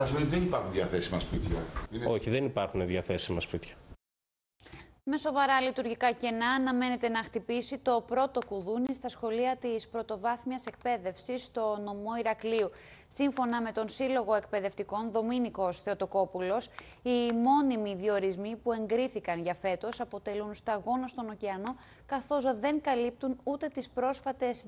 Δεν υπάρχουν διαθέσιμα σπίτια. Όχι, δεν υπάρχουν διαθέσιμα σπίτια. Με σοβαρά λειτουργικά κενά αναμένεται να χτυπήσει το πρώτο κουδούνι στα σχολεία της πρωτοβάθμιας εκπαίδευσης στο νομό Ηρακλείου. Σύμφωνα με τον Σύλλογο Εκπαιδευτικών Δομήνικος Θεοτοκόπουλος, οι μόνιμοι διορισμοί που εγκρίθηκαν για φέτος αποτελούν σταγόνα στον ωκεανό, καθώς δεν καλύπτουν ούτε τις πρόσφατες